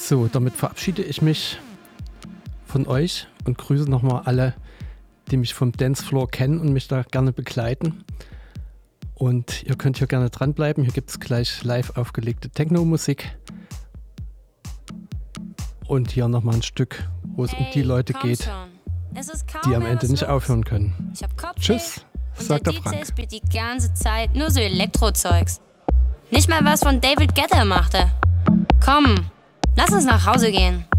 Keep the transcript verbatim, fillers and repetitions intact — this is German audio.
So, damit verabschiede ich mich von euch und grüße nochmal alle, die mich vom Dancefloor kennen und mich da gerne begleiten. Und ihr könnt hier gerne dranbleiben. Hier gibt es gleich live aufgelegte Techno-Musik. Und hier nochmal ein Stück, wo es hey, um die Leute geht, die am Ende nicht los. aufhören können. Tschüss, sagt der, der Frank. D J spielt die ganze Zeit nur so Elektro-Zeugs. Nicht mal was von David Guetta machte. Komm, lass uns nach Hause gehen.